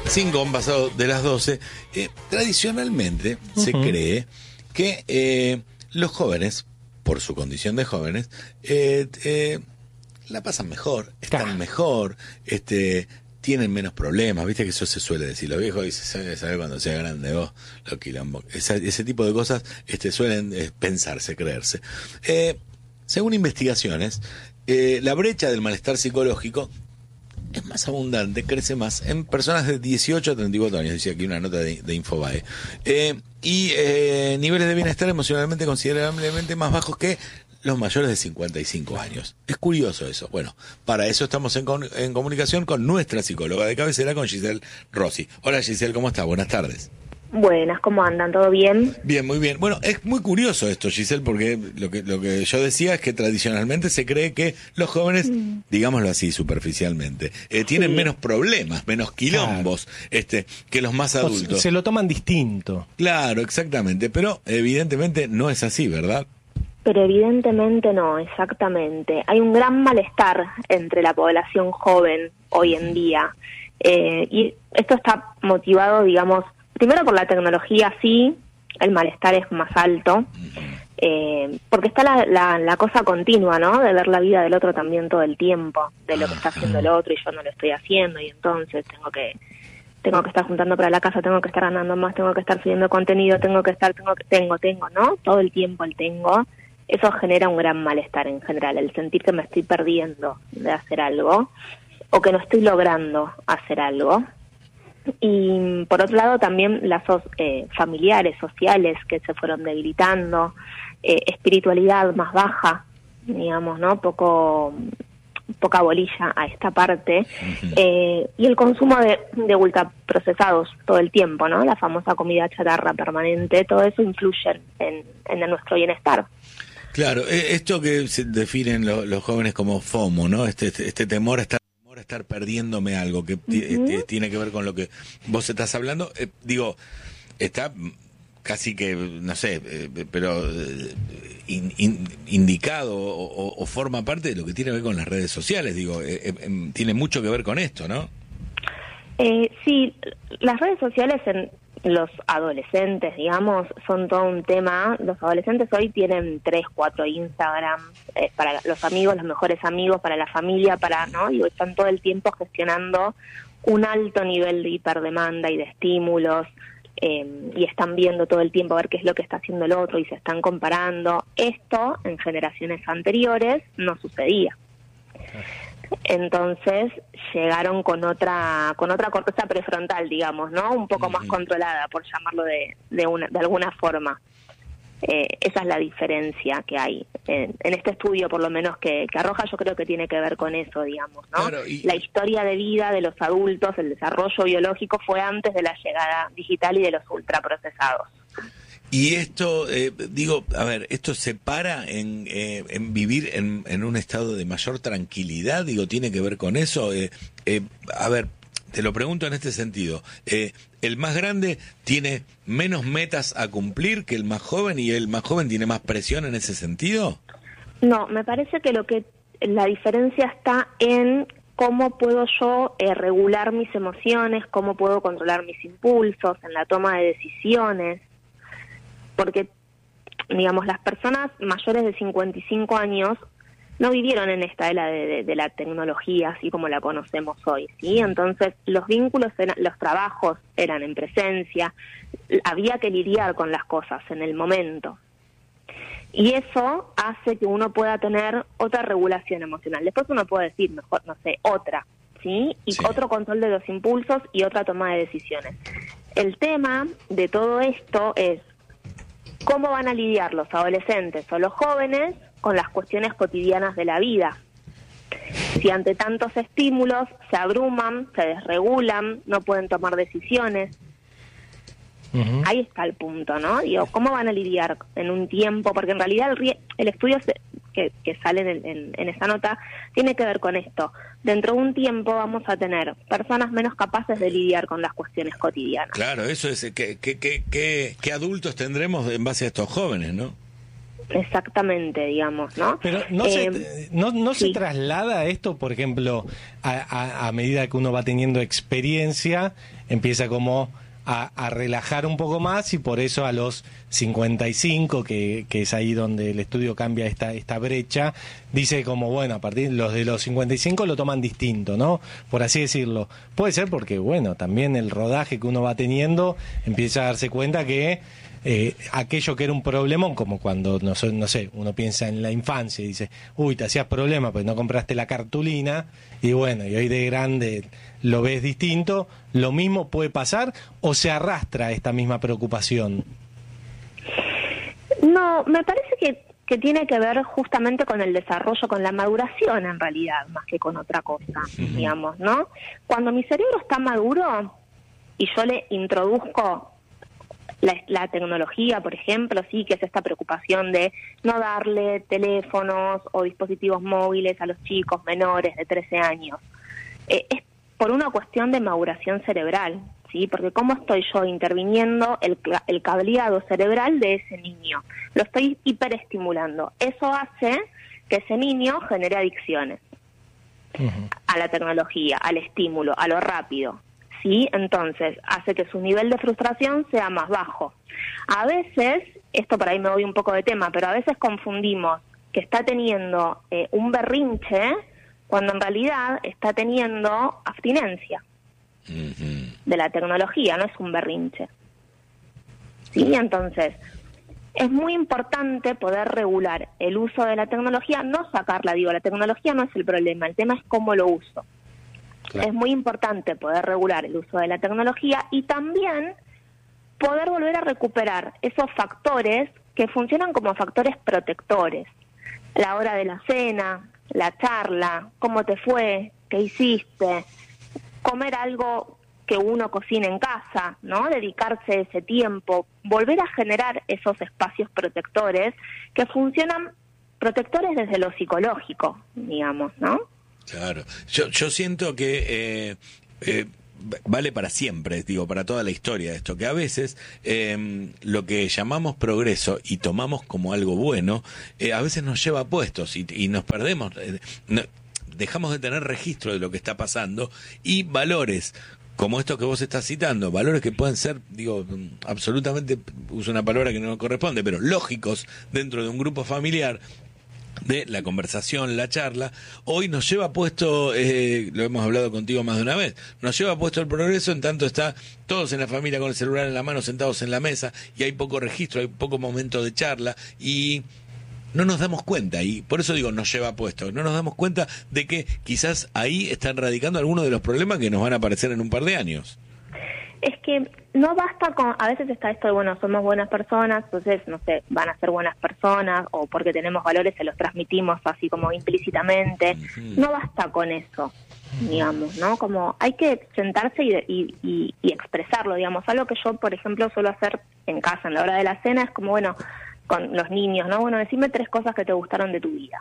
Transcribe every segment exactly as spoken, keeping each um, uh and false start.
Cinco han pasado de las doce. Eh, tradicionalmente uh-huh. se cree que eh, los jóvenes, por su condición de jóvenes, eh, eh, la pasan mejor, están claro. mejor, este, tienen menos problemas. Viste que eso se suele decir. Los viejos dicen, ¿sabes sabe cuando sea grande vos? Lo quilombo. Esa, ese tipo de cosas este, suelen eh, pensarse, creerse. Eh, según investigaciones, eh, la brecha del malestar psicológico es más abundante, crece más en personas de dieciocho a treinta y cuatro años, decía aquí una nota de, de Infobae. Eh, y eh, niveles de bienestar emocionalmente considerablemente más bajos que los mayores de cincuenta y cinco años. Es curioso eso. Bueno, para eso estamos en, con, en comunicación con nuestra psicóloga de cabecera, con Giselle Rossi. Hola Giselle, ¿cómo está? Buenas tardes. Buenas, ¿cómo andan? ¿Todo bien? Bien, muy bien. Bueno, es muy curioso esto, Giselle, porque lo que lo que yo decía es que tradicionalmente se cree que los jóvenes, mm. digámoslo así superficialmente, eh, tienen sí. menos problemas, menos quilombos, claro. este, que los más adultos. O se lo toman distinto. Claro, exactamente, pero evidentemente no es así, ¿verdad? Pero evidentemente no, exactamente. Hay un gran malestar entre la población joven hoy en día, eh, y esto está motivado, digamos, primero por la tecnología, sí, el malestar es más alto, eh, porque está la, la, la cosa continua, ¿no? De ver la vida del otro también todo el tiempo, de lo que está haciendo el otro y yo no lo estoy haciendo, y entonces tengo que tengo que estar juntando para la casa, tengo que estar ganando más, tengo que estar subiendo contenido, tengo que estar, tengo que, tengo, tengo, ¿no? Todo el tiempo el tengo. Eso genera un gran malestar en general, el sentir que me estoy perdiendo de hacer algo, o que no estoy logrando hacer algo. Y por otro lado también lazos eh, familiares, sociales que se fueron debilitando, eh, espiritualidad más baja, digamos, ¿no? Poco poca bolilla a esta parte, uh-huh. eh, y el consumo de, de ultraprocesados todo el tiempo, ¿no? La famosa comida chatarra permanente, todo eso influye en, en nuestro bienestar. Claro, esto que se definen los, los jóvenes como FOMO, ¿no? Este, este, este temor a estar estar perdiéndome algo que uh-huh. t- tiene que ver con lo que vos estás hablando, eh, digo, está casi que, no sé, eh, pero eh, in, in, indicado o, o, o forma parte de lo que tiene que ver con las redes sociales, digo, eh, eh, tiene mucho que ver con esto, ¿no? Eh, sí, las redes sociales en los adolescentes, digamos, son todo un tema. Los adolescentes hoy tienen tres, cuatro Instagram, eh, para los amigos, los mejores amigos, para la familia, para, ¿no? Y están todo el tiempo gestionando un alto nivel de hiperdemanda y de estímulos, eh, y están viendo todo el tiempo a ver qué es lo que está haciendo el otro y se están comparando. Esto en generaciones anteriores no sucedía. Entonces llegaron con otra con otra corteza prefrontal, digamos, ¿no? Un poco más controlada, por llamarlo de de, una, de alguna forma. Eh, esa es la diferencia que hay en, en este estudio, por lo menos que, que arroja. Yo creo que tiene que ver con eso, digamos, ¿no? Claro, y... La historia de vida de los adultos, el desarrollo biológico fue antes de la llegada digital y de los ultraprocesados. Y esto, eh, digo, a ver, ¿esto se para en, eh, en vivir en, en un estado de mayor tranquilidad? Digo, ¿tiene que ver con eso? Eh, eh, a ver, te lo pregunto en este sentido. Eh, ¿El más grande tiene menos metas a cumplir que el más joven y el más joven tiene más presión en ese sentido? No, me parece que lo que la diferencia está en cómo puedo yo eh, regular mis emociones, cómo puedo controlar mis impulsos en la toma de decisiones. Porque, digamos, las personas mayores de cincuenta y cinco años no vivieron en esta era de, de, de la tecnología así como la conocemos hoy, ¿sí? Entonces, los vínculos, eran, los trabajos eran en presencia, había que lidiar con las cosas en el momento. Y eso hace que uno pueda tener otra regulación emocional. Después uno puede decir, mejor, no sé, otra, ¿sí? Y sí. Otro control de los impulsos y otra toma de decisiones. El tema de todo esto es cómo van a lidiar los adolescentes o los jóvenes con las cuestiones cotidianas de la vida. Si ante tantos estímulos se abruman, se desregulan, no pueden tomar decisiones. Uh-huh. Ahí está el punto, ¿no? Digo, ¿cómo van a lidiar en un tiempo? Porque en realidad el, el estudio se, que, que sale en, en, en esa nota tiene que ver con esto. Dentro de un tiempo vamos a tener personas menos capaces de lidiar con las cuestiones cotidianas. Claro, eso es, ¿qué, qué, qué, qué, qué adultos tendremos en base a estos jóvenes, no? Exactamente, digamos, ¿no? Pero no, eh, se, no, no sí. se traslada esto, por ejemplo, a, a, a medida que uno va teniendo experiencia, empieza como a, a relajar un poco más, y por eso a los cincuenta y cinco, que, que es ahí donde el estudio cambia esta, esta brecha, dice como, bueno, a partir de los de los cincuenta y cinco lo toman distinto, ¿no? Por así decirlo. Puede ser porque, bueno, también el rodaje que uno va teniendo empieza a darse cuenta que Eh, aquello que era un problemón, como cuando, no, no sé, uno piensa en la infancia y dice, uy, te hacías problema pues no compraste la cartulina, y bueno, y hoy de grande lo ves distinto. ¿Lo mismo puede pasar o se arrastra esta misma preocupación? No, me parece que, que tiene que ver justamente con el desarrollo, con la maduración en realidad, más que con otra cosa, uh-huh. digamos, ¿no? Cuando mi cerebro está maduro y yo le introduzco La, la tecnología, por ejemplo, sí, que es esta preocupación de no darle teléfonos o dispositivos móviles a los chicos menores de trece años. Eh, es por una cuestión de maduración cerebral, ¿sí? Porque cómo estoy yo interviniendo el, el cableado cerebral de ese niño. Lo estoy hiperestimulando. Eso hace que ese niño genere adicciones uh-huh. a la tecnología, al estímulo, a lo rápido. Sí, entonces hace que su nivel de frustración sea más bajo. A veces, esto por ahí me voy un poco de tema, pero a veces confundimos que está teniendo eh, un berrinche cuando en realidad está teniendo abstinencia uh-huh. de la tecnología, no es un berrinche. Sí, entonces es muy importante poder regular el uso de la tecnología, no sacarla, digo, la tecnología no es el problema, el tema es cómo lo uso. Claro. Es muy importante poder regular el uso de la tecnología y también poder volver a recuperar esos factores que funcionan como factores protectores. La hora de la cena, la charla, cómo te fue, qué hiciste, comer algo que uno cocina en casa, ¿no? Dedicarse ese tiempo, volver a generar esos espacios protectores que funcionan protectores desde lo psicológico, digamos, ¿no? Claro, yo, yo siento que eh, eh, vale para siempre, digo, para toda la historia esto, que a veces eh, lo que llamamos progreso y tomamos como algo bueno, eh, a veces nos lleva a puestos y, y nos perdemos, eh, no, dejamos de tener registro de lo que está pasando, y valores como esto que vos estás citando, valores que pueden ser, digo, absolutamente, uso una palabra que no corresponde, pero lógicos dentro de un grupo familiar, de la conversación, la charla, hoy nos lleva puesto, eh, lo hemos hablado contigo más de una vez, nos lleva puesto el progreso en tanto está todos en la familia con el celular en la mano, sentados en la mesa, y hay poco registro, hay poco momento de charla, y no nos damos cuenta, y por eso digo nos lleva puesto, no nos damos cuenta de que quizás ahí están radicando algunos de los problemas que nos van a aparecer en un par de años. Es que no basta con, a veces está esto de, bueno, somos buenas personas, entonces, no sé, van a ser buenas personas, o porque tenemos valores se los transmitimos así como implícitamente. Uh-huh. No basta con eso, digamos, ¿no? Como hay que sentarse y, y, y, y expresarlo, digamos. Algo que yo, por ejemplo, suelo hacer en casa, en la hora de la cena, es como, bueno, con los niños, ¿no? Bueno, decime tres cosas que te gustaron de tu vida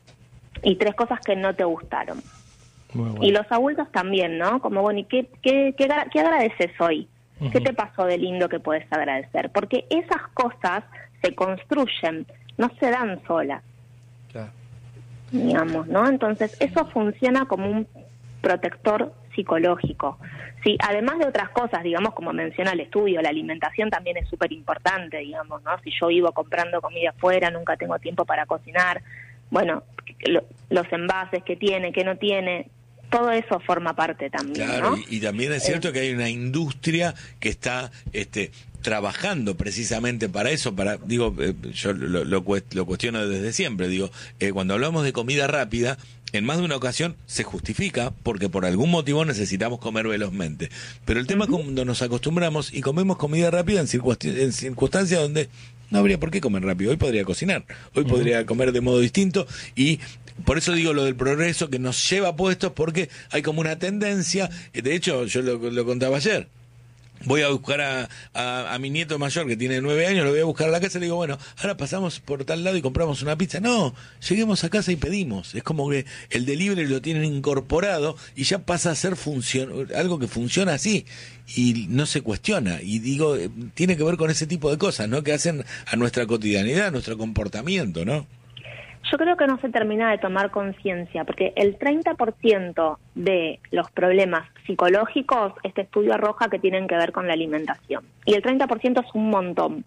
y tres cosas que no te gustaron. Bueno. Y los adultos también, ¿no? Como, bueno, ¿y qué, qué, qué, qué agradeces hoy? Uh-huh. ¿Qué te pasó de lindo que puedes agradecer? Porque esas cosas se construyen, no se dan solas. Claro. Digamos, ¿no? Entonces, eso funciona como un protector psicológico. Sí, además de otras cosas, digamos, como menciona el estudio, la alimentación también es súper importante, digamos, ¿no? Si yo vivo comprando comida afuera, nunca tengo tiempo para cocinar, bueno, lo, los envases que tiene, que no tiene, todo eso forma parte también, claro, ¿no? y, y también es cierto eh, que hay una industria que está este trabajando precisamente para eso, para digo, eh, yo lo, lo, lo cuestiono desde siempre, digo, eh, cuando hablamos de comida rápida, en más de una ocasión se justifica porque por algún motivo necesitamos comer velozmente, pero el tema es cuando nos acostumbramos y comemos comida rápida en, circunst- en circunstancias donde no habría por qué comer rápido, hoy podría cocinar, hoy uh-huh. podría comer de modo distinto, y por eso digo lo del progreso que nos lleva puestos, porque hay como una tendencia, de hecho yo lo, lo contaba ayer, voy a buscar a, a, a mi nieto mayor que tiene nueve años, lo voy a buscar a la casa y le digo, bueno, ahora pasamos por tal lado y compramos una pizza. No, lleguemos a casa y pedimos. Es como que el delivery lo tienen incorporado y ya pasa a ser funcion algo que funciona así y no se cuestiona. Y digo, tiene que ver con ese tipo de cosas, ¿no? Que hacen a nuestra cotidianidad, a nuestro comportamiento, ¿no? Yo creo que no se termina de tomar conciencia, porque el treinta por ciento de los problemas psicológicos, este estudio arroja que tienen que ver con la alimentación. Y el treinta por ciento es un montón.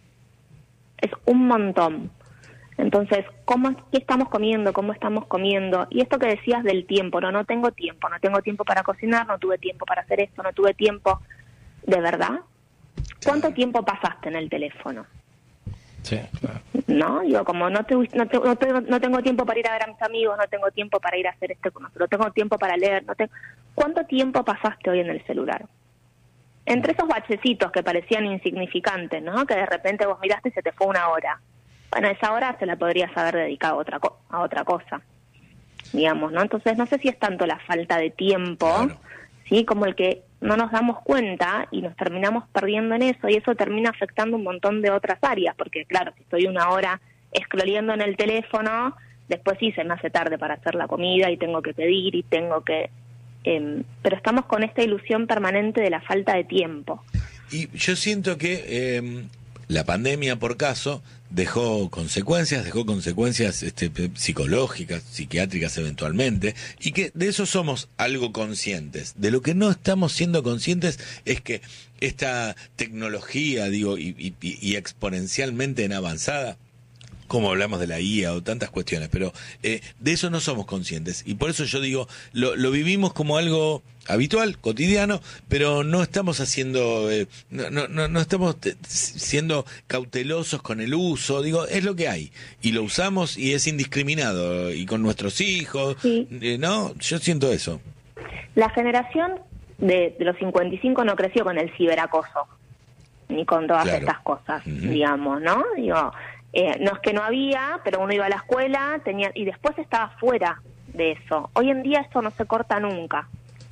Es un montón. Entonces, ¿cómo, ¿qué estamos comiendo? ¿Cómo estamos comiendo? Y esto que decías del tiempo, no, no tengo tiempo, no tengo tiempo para cocinar, no tuve tiempo para hacer esto, no tuve tiempo. ¿De verdad? ¿Cuánto tiempo pasaste en el teléfono? Sí, claro. No, digo, como no, te, no, te, no, te, no tengo tiempo para ir a ver a mis amigos, no tengo tiempo para ir a hacer esto con nosotros, no tengo tiempo para leer, no tengo... ¿Cuánto tiempo pasaste hoy en el celular? Entre esos bachecitos que parecían insignificantes, ¿no? Que de repente vos miraste y se te fue una hora. Bueno, esa hora se la podrías haber dedicado a otra, co a otra cosa, digamos, ¿no? Entonces, no sé si es tanto la falta de tiempo, claro, ¿sí? Como el que no nos damos cuenta y nos terminamos perdiendo en eso, y eso termina afectando un montón de otras áreas, porque claro, si estoy una hora scrolleando en el teléfono, después sí se me hace tarde para hacer la comida y tengo que pedir y tengo que... Eh, pero estamos con esta ilusión permanente de la falta de tiempo. Y yo siento que eh, la pandemia, por caso, dejó consecuencias, dejó consecuencias este, psicológicas, psiquiátricas eventualmente, y que de eso somos algo conscientes. De lo que no estamos siendo conscientes es que esta tecnología, digo, y, y, y exponencialmente en avanzada, como hablamos de la I A o tantas cuestiones, pero eh, de eso no somos conscientes. Y por eso yo digo, lo, lo vivimos como algo habitual, cotidiano, pero no estamos haciendo, eh, no, no, no estamos siendo cautelosos con el uso, digo, es lo que hay. Y lo usamos y es indiscriminado, y con nuestros hijos, sí. eh, ¿no? Yo siento eso. La generación de, de los cincuenta y cinco no creció con el ciberacoso, ni con todas claro. estas cosas, uh-huh. digamos, ¿no? Digo... Eh, no es que no había, pero uno iba a la escuela tenía y después estaba fuera de eso. Hoy en día esto no se corta nunca.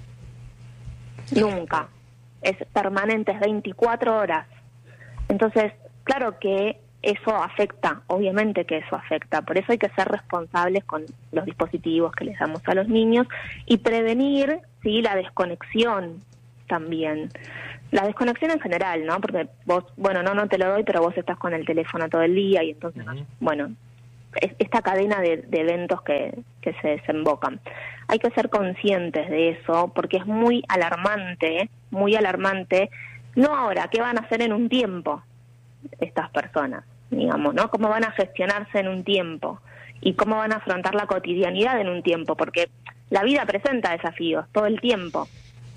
Nunca. Es permanente, es veinticuatro horas. Entonces, claro que eso afecta, obviamente que eso afecta. Por eso hay que ser responsables con los dispositivos que les damos a los niños y prevenir, sí, la desconexión también. La desconexión en general, ¿no? Porque vos, bueno, no, no te lo doy, pero vos estás con el teléfono todo el día y entonces, uh-huh. bueno, es esta cadena de, de eventos que, que se desembocan. Hay que ser conscientes de eso porque es muy alarmante, muy alarmante. No ahora, ¿qué van a hacer en un tiempo estas personas? Digamos, ¿no? ¿Cómo van a gestionarse en un tiempo? Y cómo van a afrontar la cotidianidad en un tiempo, porque la vida presenta desafíos todo el tiempo.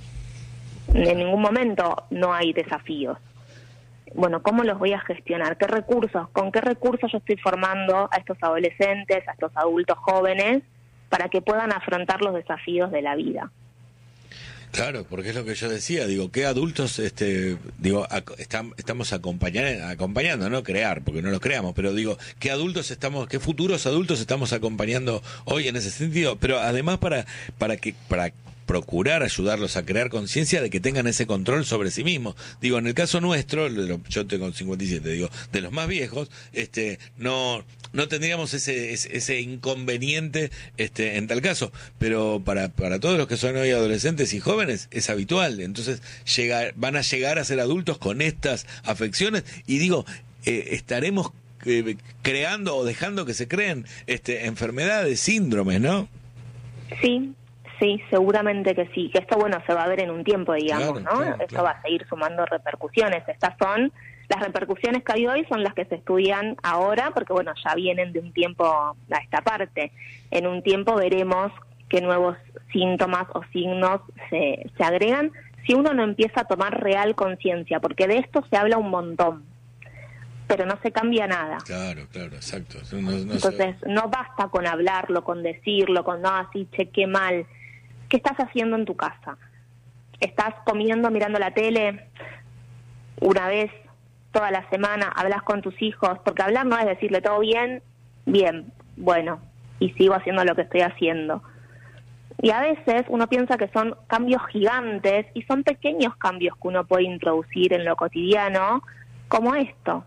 En ningún momento no hay desafíos. Bueno, ¿cómo los voy a gestionar? ¿Qué recursos? ¿Con qué recursos yo estoy formando a estos adolescentes, a estos adultos jóvenes, para que puedan afrontar los desafíos de la vida? Claro, porque es lo que yo decía, digo, ¿qué adultos, este, digo, ac estamos, estamos acompañando, acompañando, no crear, porque no los creamos, pero digo, ¿qué adultos estamos, qué futuros adultos estamos acompañando hoy en ese sentido? Pero además para, para que, para procurar ayudarlos a crear conciencia de que tengan ese control sobre sí mismos. Digo, en el caso nuestro, yo tengo cincuenta y siete, digo, de los más viejos, este, no, no tendríamos ese, ese, ese inconveniente, este, en tal caso, pero para, para todos los que son hoy adolescentes y jóvenes es habitual. Entonces, llegar, van a llegar a ser adultos con estas afecciones y digo, eh, estaremos eh, creando o dejando que se creen, este, enfermedades, síndromes, ¿no? Sí. Sí, seguramente que sí, que esto, bueno, se va a ver en un tiempo, digamos, claro, ¿no? Claro, esto claro. va a seguir sumando repercusiones. Estas son, las repercusiones que hay hoy son las que se estudian ahora, porque, bueno, ya vienen de un tiempo a esta parte. En un tiempo veremos qué nuevos síntomas o signos se, se agregan si uno no empieza a tomar real conciencia, porque de esto se habla un montón, pero no se cambia nada. Claro, claro, exacto. No, no Entonces, se... no basta con hablarlo, con decirlo, con no, así, che, qué mal. ¿Qué estás haciendo en tu casa? ¿Estás comiendo, mirando la tele una vez toda la semana? ¿Hablas con tus hijos? Porque hablar no es decirle todo bien, bien, bueno, y sigo haciendo lo que estoy haciendo. Y a veces uno piensa que son cambios gigantes y son pequeños cambios que uno puede introducir en lo cotidiano, como esto.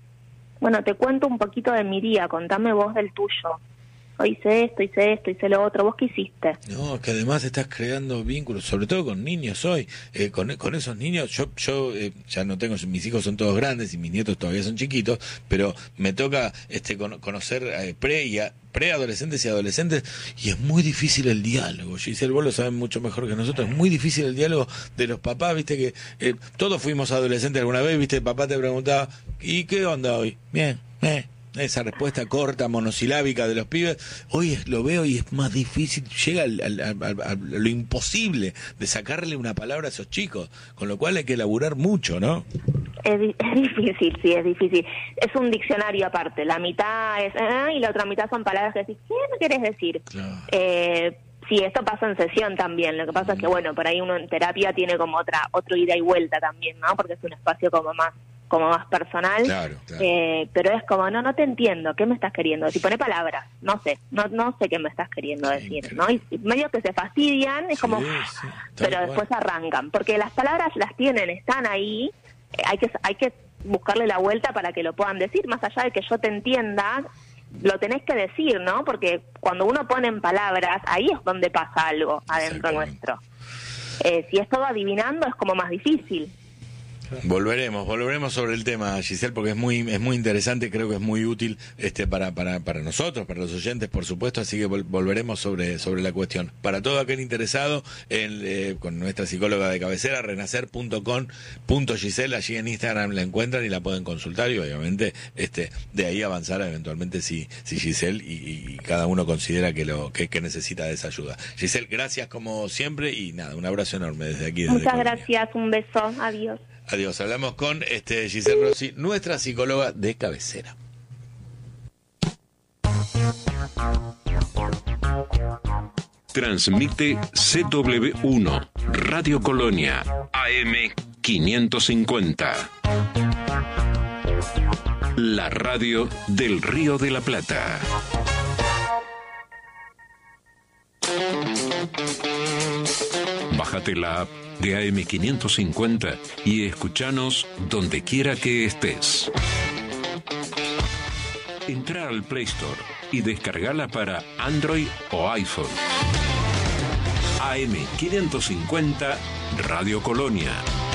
Bueno, te cuento un poquito de mi día, contame vos del tuyo. Hoy hice esto, hice esto, hice lo otro. ¿Vos qué hiciste? No, que además estás creando vínculos, sobre todo con niños hoy. Eh, con, con esos niños, yo yo eh, ya no tengo, mis hijos son todos grandes y mis nietos todavía son chiquitos, pero me toca este con, conocer eh, pre y a, preadolescentes y adolescentes, y es muy difícil el diálogo. Giselle, vos lo sabés mucho mejor que nosotros, es muy difícil el diálogo de los papás, viste que eh, todos fuimos adolescentes alguna vez, viste, el papá te preguntaba, ¿y qué onda hoy? Bien, eh. Esa respuesta corta, monosilábica de los pibes, hoy es, lo veo y es más difícil, llega al, al, al, al, a lo imposible de sacarle una palabra a esos chicos, con lo cual hay que elaborar mucho, ¿no? Es, es difícil, sí, es difícil. Es un diccionario aparte, la mitad es eh, y la otra mitad son palabras que decís, ¿qué me querés decir? Claro. Eh, sí, esto pasa en sesión también, lo que pasa mm. es que, bueno, por ahí uno en terapia tiene como otra otro ida y vuelta también, ¿no? Porque es un espacio como más como más personal, claro, claro. Eh, pero es como, no, no te entiendo, ¿qué me estás queriendo decir? Pone palabras, no sé, no no sé qué me estás queriendo decir, ¿no? Y medio que se fastidian, es sí, como, sí, pero cual. después arrancan, porque las palabras las tienen, están ahí, eh, hay que hay que buscarle la vuelta para que lo puedan decir, más allá de que yo te entienda, lo tenés que decir, ¿no? Porque cuando uno pone en palabras, ahí es donde pasa algo adentro nuestro. Eh, si es todo adivinando, es como más difícil. Volveremos, volveremos sobre el tema, Giselle, porque es muy es muy interesante, creo que es muy útil este para para para nosotros, para los oyentes, por supuesto, así que vol- volveremos sobre sobre la cuestión. Para todo aquel interesado, en, eh, con nuestra psicóloga de cabecera, renacer punto com punto giselle, allí en Instagram la encuentran y la pueden consultar y obviamente este de ahí avanzar eventualmente si si Giselle y, y cada uno considera que lo que, que necesita de esa ayuda. Giselle, gracias como siempre y nada, un abrazo enorme desde aquí. Desde Muchas Colombia. Gracias, un beso, adiós. Adiós, hablamos con este Giselle Rossi, nuestra psicóloga de cabecera. Transmite C W uno, Radio Colonia, A M quinientos cincuenta. La radio del Río de la Plata. Bájate la app de A M quinientos cincuenta y escuchanos donde quiera que estés. Entra al Play Store y descargala para Android o iPhone. A M quinientos cincuenta Radio Colonia.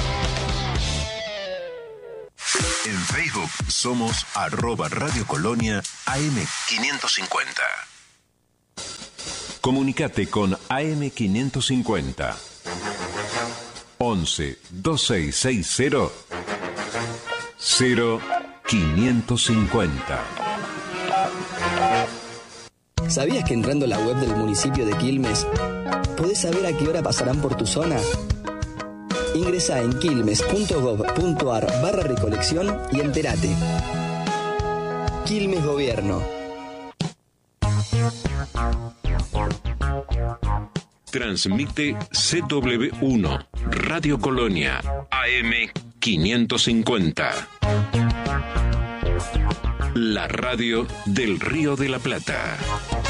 En Facebook somos arroba Radio Colonia A M quinientos cincuenta. Comunicate con A M quinientos cincuenta. once veintiséis sesenta cero quinientos cincuenta. ¿Sabías que entrando a la web del municipio de Quilmes podés saber a qué hora pasarán por tu zona? Ingresá en quilmes punto gob punto ar barra recolección y entérate. Quilmes Gobierno. Transmite C W uno, Radio Colonia, A M quinientos cincuenta. La radio del Río de la Plata.